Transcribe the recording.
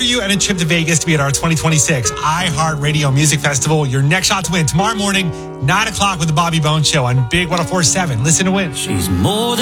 you and a trip to Vegas to be at our 2026 iHeartRadio Music Festival. Your next shot to win tomorrow morning, 9 o'clock with the Bobby Bones Show on Big 104.7. Listen to win. She's more